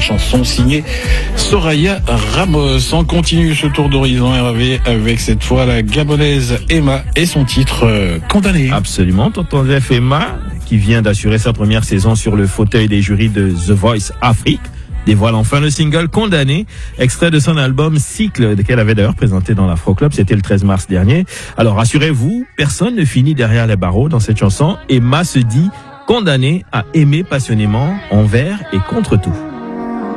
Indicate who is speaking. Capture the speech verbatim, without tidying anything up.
Speaker 1: chanson signée Soraya Ramos. On continue ce tour d'horizon R V avec cette fois la gabonaise Emma et son titre euh, Condamné.
Speaker 2: Absolument, tonton Jeff. Emma, qui vient d'assurer sa première saison sur le fauteuil des jurys de The Voice Afrique, dévoile enfin le single Condamné, extrait de son album Cycle, qu'elle avait d'ailleurs présenté dans l'Afro Club, c'était le treize mars dernier. Alors rassurez-vous, personne ne finit derrière les barreaux dans cette chanson. Emma se dit condamnée à aimer passionnément, envers et contre tout.